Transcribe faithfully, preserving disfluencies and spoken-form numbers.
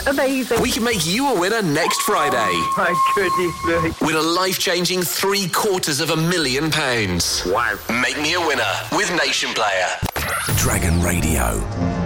amazing. We can make you a winner next Friday. Oh, my goodness me. Win a life-changing three quarters of a million pounds. Wow. Make me a winner with Nation Player. Dragon Radio.